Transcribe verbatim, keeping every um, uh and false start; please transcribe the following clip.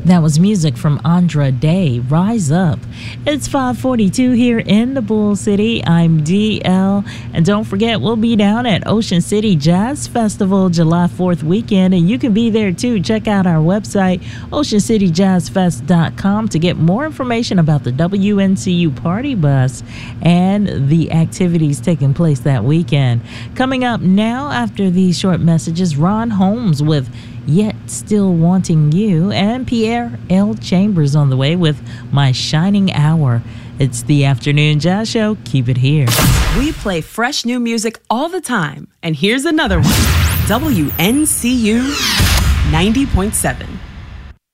That was music from Andra Day, Rise Up. It's five forty-two here in the Bull City. I'm D L. And don't forget, we'll be down at Ocean City Jazz Festival July fourth weekend, and you can be there too. Check out our website, ocean city jazz fest dot com, to get more information about the W N C U Party Bus and the activities taking place that weekend. Coming up now, after these short messages, Ron Holmes with Yet Still Wanting You, and Pierre L. Chambers on the way with My Shining Hour. It's the Afternoon Jazz Show. Keep it here. We play fresh new music all the time, and here's another one. W N C U ninety point seven.